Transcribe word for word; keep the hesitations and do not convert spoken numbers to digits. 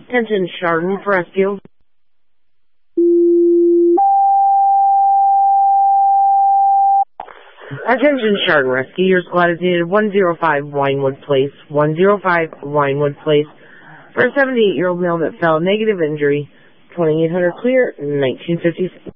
Attention, Chardon for rescue. Attention, Chardon Rescue. Your squad is needed one oh five Winewood Place. one oh five Winewood Place. For a seventy-eight-year-old male that fell negative injury. twenty-eight hundred clear, nineteen fifty-six.